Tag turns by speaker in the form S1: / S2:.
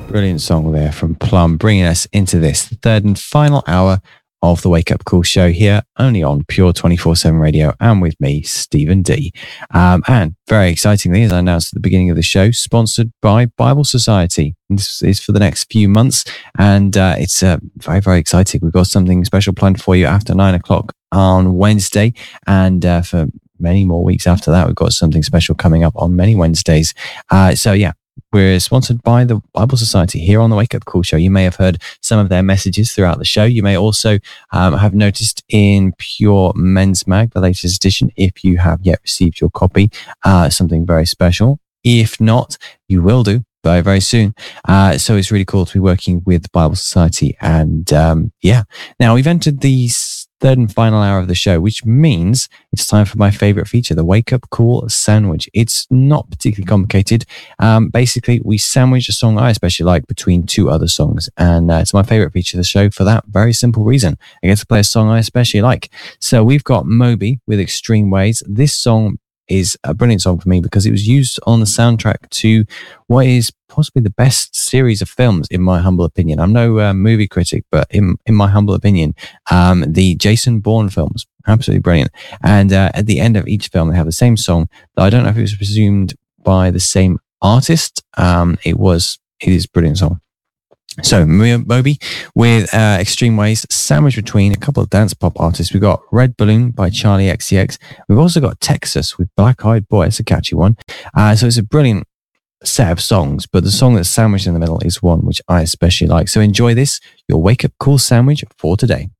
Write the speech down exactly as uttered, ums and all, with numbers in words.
S1: Brilliant song there from Plum, bringing us into this third and final hour of the Wake Up Call show here, only on Pure twenty-four seven Radio, and with me, Stephen D. Um, and very excitingly, as I announced at the beginning of the show, sponsored by Bible Society. This is for the next few months, and uh, it's uh, very, very exciting. We've got something special planned for you after nine o'clock on Wednesday, and uh, for many more weeks after that, we've got something special coming up on many Wednesdays. Uh, so yeah, we're sponsored by the Bible Society here on the Wake Up Call show. You may have heard some of their messages throughout the show. You may also um, have noticed in Pure Men's Mag, the latest edition, if you have yet received your copy, uh, something very special. If not, you will do very, very soon. Uh, so it's really cool to be working with the Bible Society. And um, yeah, now we've entered the third and final hour of the show, which means it's time for my favorite feature, the Wake Up Call Sandwich. It's not particularly complicated. Um, basically, we sandwich a song I especially like between two other songs, and uh, it's my favorite feature of the show for that very simple reason. I get to play a song I especially like. So we've got Moby with Extreme Ways. This song is a brilliant song for me because it was used on the soundtrack to what is possibly the best series of films, in my humble opinion. I'm no uh, movie critic, but in, in my humble opinion, um, the Jason Bourne films, absolutely brilliant. And uh, at the end of each film, they have the same song that I don't know if it was presumed by the same artist. Um, it was, it is a brilliant song. So Moby with uh, Extreme Ways, sandwiched between a couple of dance pop artists. We've got Red Balloon by Charlie X C X. We've also got Texas with Black Eyed Boy. It's a catchy one. Uh, so it's a brilliant set of songs, but the song that's sandwiched in the middle is one which I especially like. So enjoy this, your Wake Up Call sandwich for today.